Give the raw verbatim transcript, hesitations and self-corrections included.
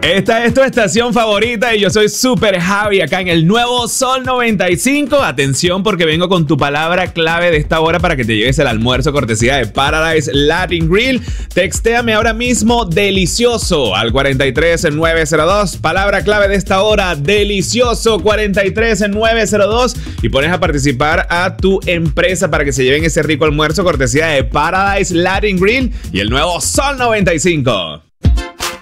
Esta es tu estación favorita y yo soy Super Javi acá en el nuevo Sol noventa y cinco. Atención porque vengo con tu palabra clave de esta hora para que te lleves el almuerzo cortesía de Paradise Latin Grill. Textéame ahora mismo delicioso al cuarenta y tres nueve cero dos. Palabra clave de esta hora, delicioso, cuarenta y tres nueve cero dos. Y pones a participar a tu empresa para que se lleven ese rico almuerzo cortesía de Paradise Latin Grill y el nuevo Sol noventa y cinco.